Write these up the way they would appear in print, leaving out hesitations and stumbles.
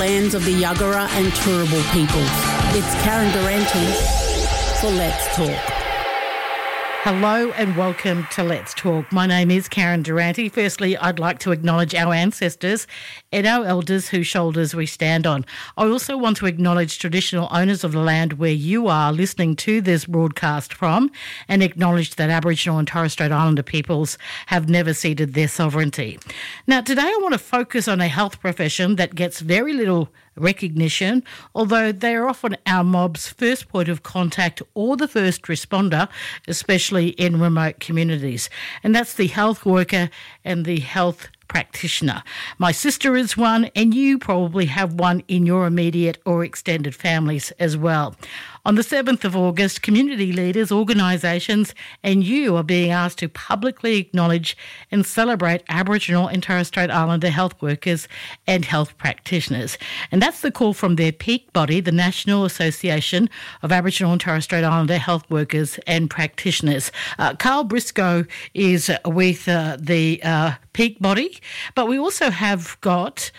Lands of the Yuggera and Turrbal peoples. It's Karen Durante for Let's Talk. Hello and welcome to Let's Talk. My name is Karen Durante. Firstly, I'd like to acknowledge our ancestors and our elders whose shoulders we stand on. I also want to acknowledge traditional owners of the land where you are listening to this broadcast from, and acknowledge that Aboriginal and Torres Strait Islander peoples have never ceded their sovereignty. Now, today I want to focus on a health profession that gets very little recognition, although they are often our mob's first point of contact or the first responder, especially in remote communities. And that's the health worker and the health practitioner. My sister is one, and you probably have one in your immediate or extended families as well. On the 7th of August, community leaders, organisations and you are being asked to publicly acknowledge and celebrate Aboriginal and Torres Strait Islander health workers and health practitioners. And that's the call from their peak body, the National Association of Aboriginal and Torres Strait Islander Health Workers and Practitioners. Carl Briscoe is with the peak body, but we also have got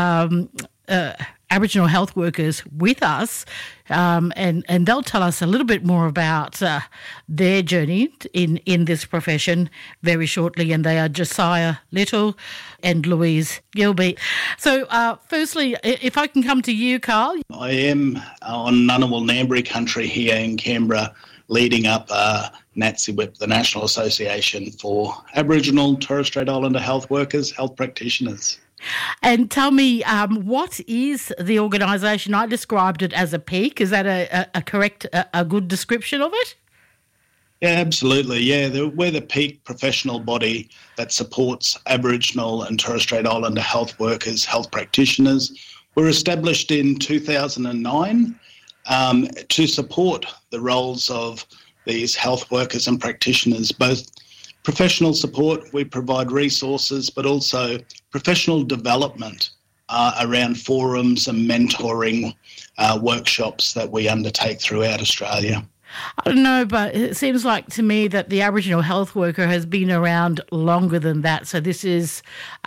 Aboriginal health workers with us, and they'll tell us a little bit more about their journey in this profession very shortly, and they are Josiah Little and Louise Gilby. So firstly, if I can come to you, Carl. I am on Ngunnawal Ngambri country here in Canberra, leading up NATSIWIP, the National Association for Aboriginal Torres Strait Islander Health Workers, Health Practitioners. And tell me, what is the organisation? I described it as a peak. Is that a correct, a good description of it? Yeah, absolutely. Yeah, we're the peak professional body that supports Aboriginal and Torres Strait Islander health workers, health practitioners. We're established in 2009 to support the roles of these health workers and practitioners, both professional support. We provide resources, but also professional development around forums and mentoring workshops that we undertake throughout Australia. I don't know, but it seems like to me that the Aboriginal health worker has been around longer than that. So this is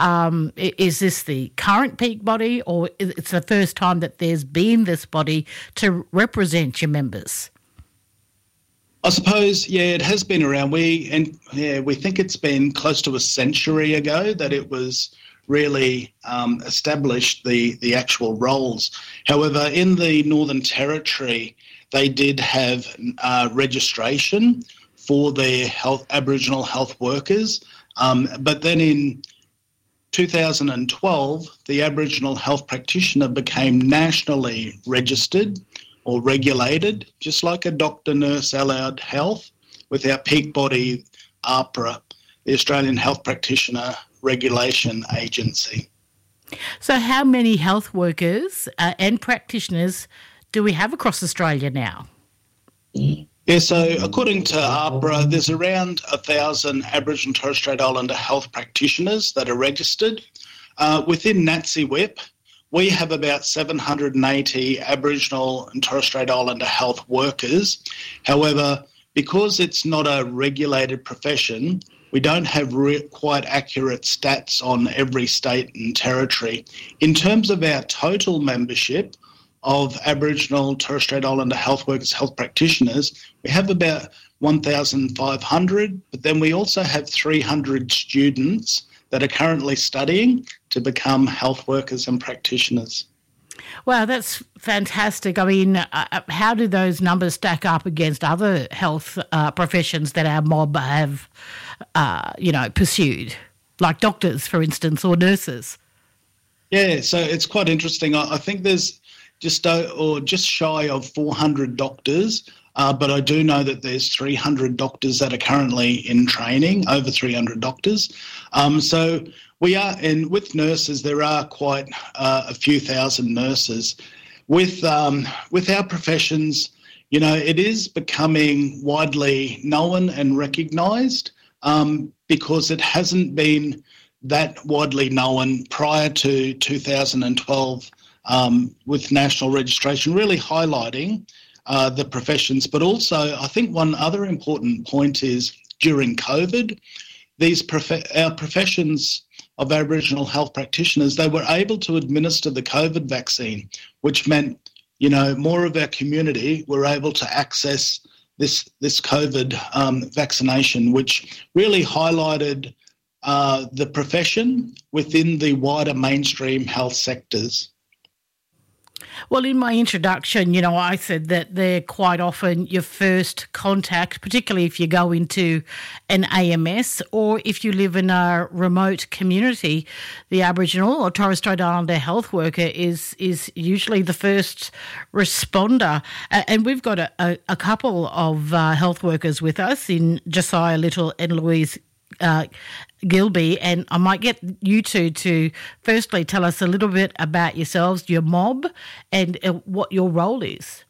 this the current peak body, or it's the first time that there's been this body to represent your members? I suppose, yeah, it has been around. We think it's been close to a century ago that it was really established, the actual roles. However, in the Northern Territory, they did have registration for their Aboriginal health workers. But then in 2012, the Aboriginal health practitioner became nationally registered or regulated, just like a doctor, nurse, allied health, with our peak body, AHPRA, the Australian Health Practitioner Regulation Agency. So how many health workers and practitioners do we have across Australia now? Yeah, so according to AHPRA, there's around 1,000 Aboriginal and Torres Strait Islander health practitioners that are registered. Within NATSIWIP, we have about 780 Aboriginal and Torres Strait Islander health workers. However, because it's not a regulated profession, we don't have quite accurate stats on every state and territory. In terms of our total membership of Aboriginal, Torres Strait Islander health workers, health practitioners, we have about 1,500, but then we also have 300 students that are currently studying to become health workers and practitioners. Wow, that's fantastic. I mean, how do those numbers stack up against other health professions that our mob have, pursued, like doctors, for instance, or nurses? Yeah, so it's quite interesting. I think there's just shy of 400 doctors, but I do know that there's 300 doctors that are currently in training, over 300 doctors. So we are, and with nurses, there are quite a few thousand nurses. With our professions, it is becoming widely known and recognised because it hasn't been that widely known prior to 2012 with national registration, really highlighting the professions. But also, I think one other important point is during COVID, our professions of Aboriginal health practitioners, they were able to administer the COVID vaccine, which meant, more of our community were able to access this COVID vaccination, which really highlighted the profession within the wider mainstream health sectors. Well, in my introduction, I said that they're quite often your first contact, particularly if you go into an AMS or if you live in a remote community. The Aboriginal or Torres Strait Islander health worker is usually the first responder. And we've got a couple of health workers with us in Josiah Little and Louise Gilby, and I might get you two to firstly tell us a little bit about yourselves, your mob, and what your role is.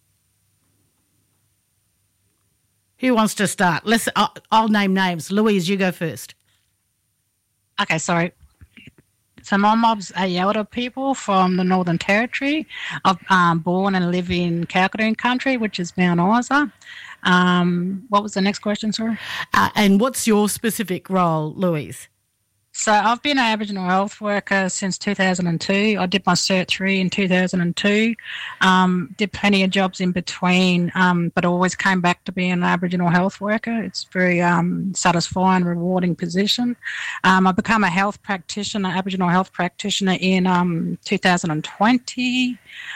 Who wants to start? I'll name names. Louise, you go first. Okay, sorry. So my mob's Ayelda people from the Northern Territory. I'm born and live in Kalkadoon country, which is Mount Isa. What was the next question, sorry? And what's your specific role, Louise? So I've been an Aboriginal health worker since 2002. I did my Cert 3 in 2002. Did plenty of jobs in between, but always came back to being an Aboriginal health worker. It's very satisfying, rewarding position. I became a health practitioner, Aboriginal health practitioner in 2020.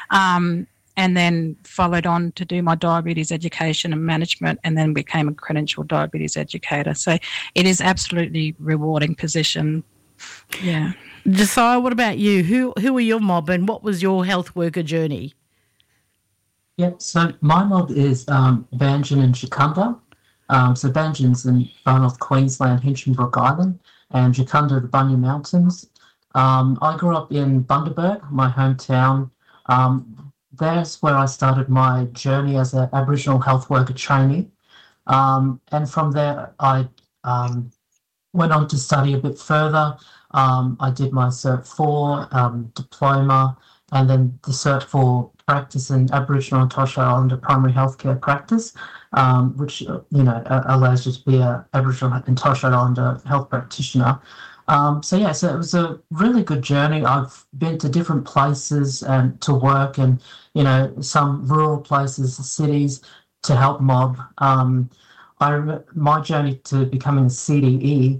And then followed on to do my diabetes education and management, and then became a credentialed diabetes educator. So it is absolutely rewarding position. Yeah. Josiah, what about you? Who are your mob and what was your health worker journey? Yeah, so my mob is Banjin and Jacunda. So Banjin's in far north Queensland, Hinchinbrook Island, and Jacunda, the Bunya Mountains. I grew up in Bundaberg, my hometown. That's where I started my journey as an Aboriginal health worker trainee. And from there, I went on to study a bit further. I did my Cert 4 diploma, and then the Cert 4 practice in Aboriginal and Torres Strait Islander primary healthcare practice, which allows you to be an Aboriginal and Torres Strait Islander health practitioner. So it was a really good journey. I've been to different places and to work, and some rural places, cities, to help mob. I remember my journey to becoming a CDE.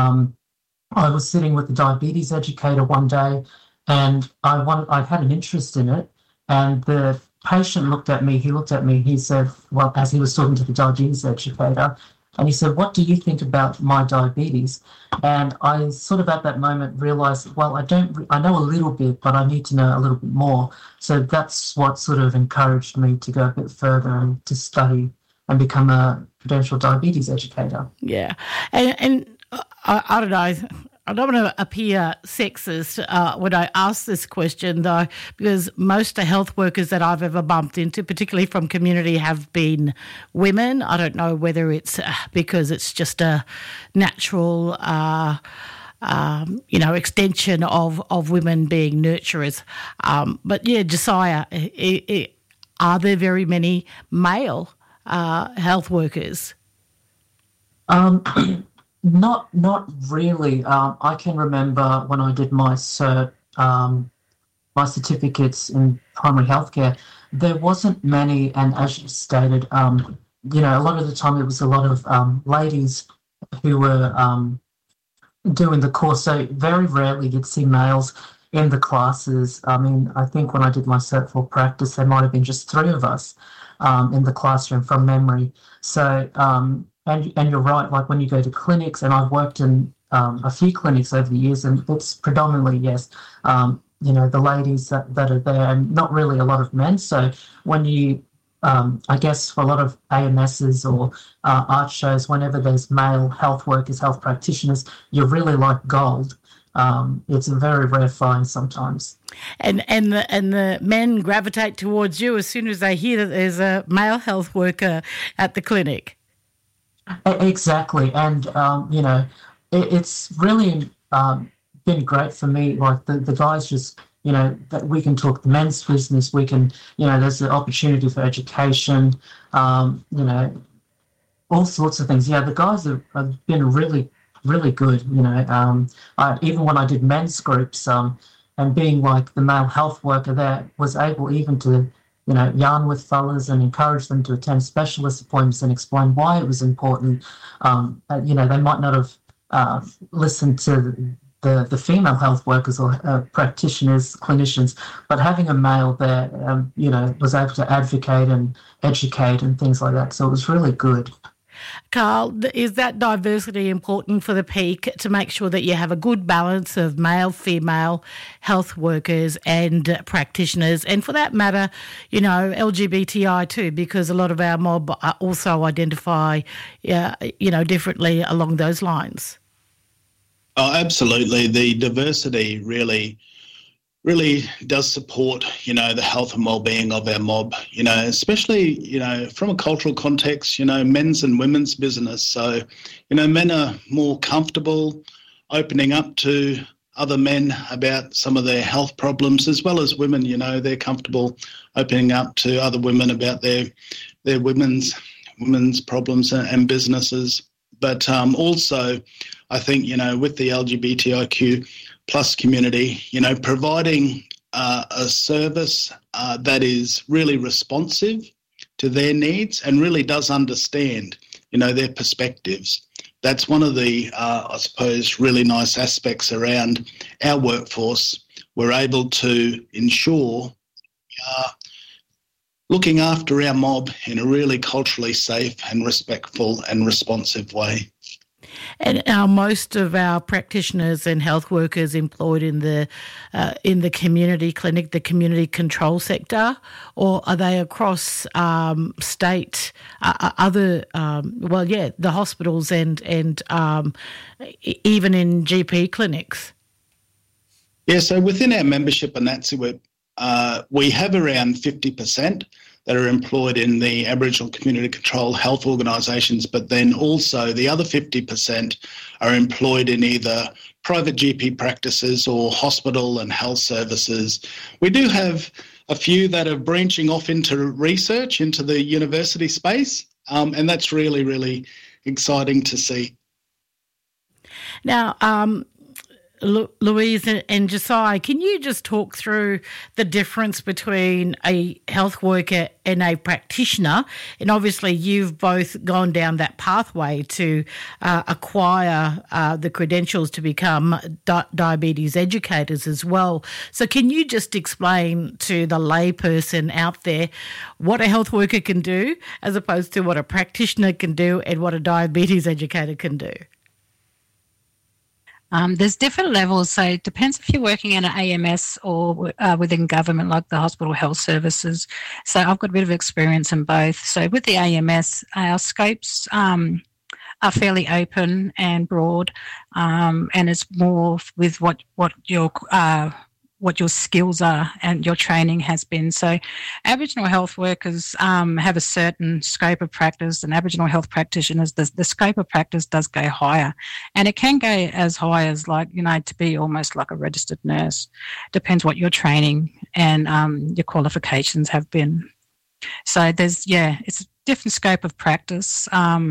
I was sitting with a diabetes educator one day, and I had an interest in it, and the patient looked at me. He said, well, as he was talking to the diabetes educator, and he said, "What do you think about my diabetes?" And I sort of at that moment realised, well, I know a little bit, but I need to know a little bit more. So that's what sort of encouraged me to go a bit further and to study and become a credentialed diabetes educator. Yeah. And I don't know, I don't want to appear sexist when I ask this question, though, because most of the health workers that I've ever bumped into, particularly from community, have been women. I don't know whether it's because it's just a natural, extension of women being nurturers. But, yeah, Josiah, are there very many male health workers? Not really. I can remember when I did my cert, my certificates in primary healthcare, there wasn't many, and as you stated, a lot of the time it was a lot of ladies who were doing the course, so very rarely you'd see males in the classes. I mean, I think when I did my Cert 4 practice, there might have been just 3 of us in the classroom from memory. So, and you're right, like when you go to clinics, and I've worked in a few clinics over the years, and it's predominantly, yes, the ladies that are there, and not really a lot of men. So when you, I guess for a lot of AMSs or art shows, whenever there's male health workers, health practitioners, you're really like gold. It's a very rare find sometimes. And the men gravitate towards you as soon as they hear that there's a male health worker at the clinic. Exactly, and it's really been great for me. Like the guys just, that we can talk the men's business. We can, there's the opportunity for education. All sorts of things. Yeah, the guys have been really really good. Even when I did men's groups, and being like the male health worker there, was able even to, yarn with fellas and encourage them to attend specialist appointments and explain why it was important. They might not have listened to the female health workers or practitioners, clinicians, but having a male there, was able to advocate and educate and things like that. So it was really good. Carl, is that diversity important for the peak to make sure that you have a good balance of male, female health workers and practitioners? And for that matter, LGBTI too, because a lot of our mob also identify, differently along those lines. Oh, absolutely. The diversity really does support, the health and well-being of our mob, especially, from a cultural context, men's and women's business. So, men are more comfortable opening up to other men about some of their health problems, as well as women, they're comfortable opening up to other women about their women's problems and businesses. But also, I think, with the LGBTIQ plus community, providing a service that is really responsive to their needs and really does understand, their perspectives. That's one of the, I suppose, really nice aspects around our workforce. We're able to ensure we are looking after our mob in a really culturally safe and respectful and responsive way. And are most of our practitioners and health workers employed in the community clinic, the community control sector, or are they across state, the hospitals and even in GP clinics? Yeah, so within our membership at NATSIWIP, we have around 50% that are employed in the Aboriginal community control health organisations, but then also the other 50% are employed in either private GP practices or hospital and health services. We do have a few that are branching off into research, into the university space, and that's really, really exciting to see. Now, Louise and Josiah, can you just talk through the difference between a health worker and a practitioner? And obviously you've both gone down that pathway to acquire the credentials to become diabetes educators as well. So can you just explain to the layperson out there what a health worker can do as opposed to what a practitioner can do and what a diabetes educator can do? There's different levels, so it depends if you're working in an AMS or within government, like the hospital health services. So I've got a bit of experience in both. So with the AMS, our scopes are fairly open and broad, and it's more with what your skills are and your training has been. So Aboriginal health workers have a certain scope of practice, and Aboriginal health practitioners, the scope of practice does go higher. And it can go as high as to be almost like a registered nurse. Depends what your training and your qualifications have been. So it's a different scope of practice.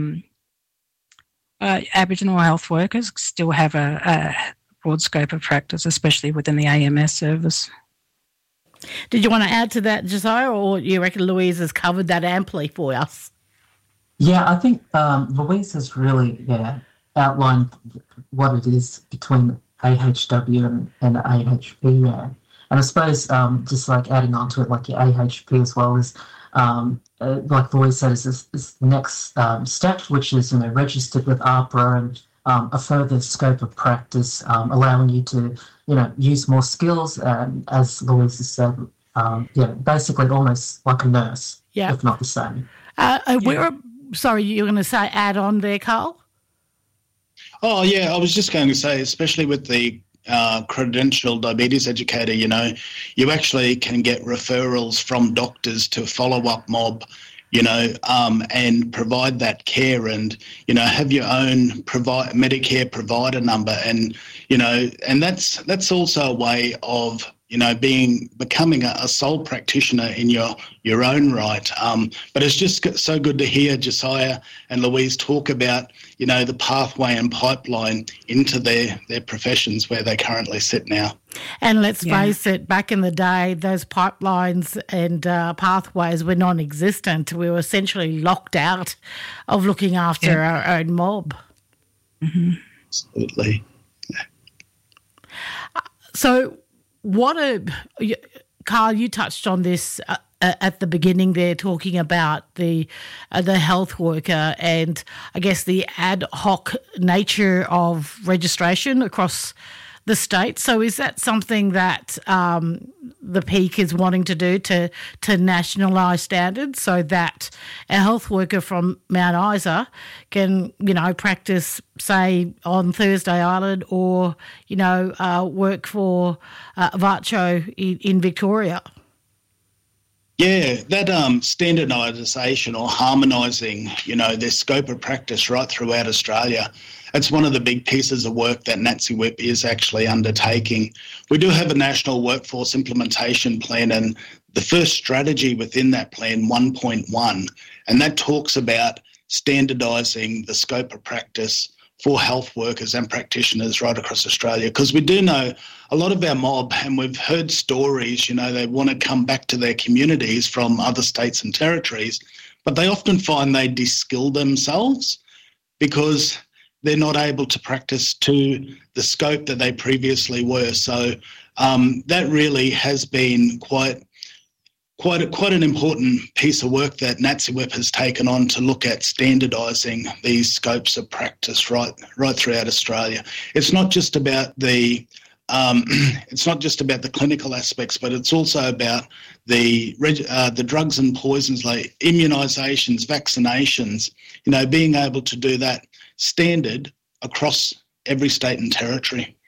Aboriginal health workers still have a broad scope of practice, especially within the AMS service. Did you want to add to that, Josiah, or you reckon Louise has covered that amply for us? Yeah, I think Louise has really outlined what it is between AHW and AHP. Yeah. And I suppose just like adding on to it, like your AHP as well is, like Louise said, is this next step, which is registered with AHPRA and a further scope of practice, allowing you to, use more skills, as Louise has said, basically almost like a nurse, if not the same. Sorry, you were going to say add on there, Carl? Oh, yeah, I was just going to say, especially with the credentialed diabetes educator, you actually can get referrals from doctors to follow-up mob, and provide that care and, have your own Medicare provider number. And, and that's also a way of becoming a sole practitioner in your own right. But it's just so good to hear Josiah and Louise talk about, the pathway and pipeline into their professions where they currently sit now. And let's face it, back in the day, those pipelines and pathways were non-existent. We were essentially locked out of looking after our own mob. Mm-hmm. Absolutely. So Carl, you touched on this at the beginning there, talking about the health worker and I guess the ad hoc nature of registration across the state. So is that something that the Peak is wanting to do to nationalise standards so that a health worker from Mount Isa can, practice, say, on Thursday Island or, work for Vacho in Victoria? Yeah, that standardisation or harmonising, their scope of practice right throughout Australia, it's one of the big pieces of work that NATSIWIP is actually undertaking. We do have a national workforce implementation plan, and the first strategy within that plan, 1.1, and that talks about standardising the scope of practice for health workers and practitioners right across Australia, because we do know a lot of our mob, and we've heard stories, they want to come back to their communities from other states and territories, but they often find they de-skill themselves because they're not able to practice to the scope that they previously were. So that really has been quite an important piece of work that NATSIWIP has taken on to look at standardising these scopes of practice right throughout Australia. It's not just about the clinical aspects, but it's also about the drugs and poisons like immunisations, vaccinations. Being able to do that standard across every state and territory.